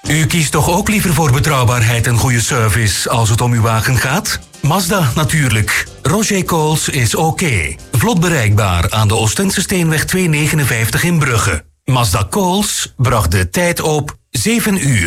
U kiest toch ook liever voor betrouwbaarheid en goede service als het om uw wagen gaat? Mazda natuurlijk. Roger Coles is oké. Vlot bereikbaar aan de Oostense Steenweg 259 in Brugge. Mazda Coles bracht de tijd op 7 uur.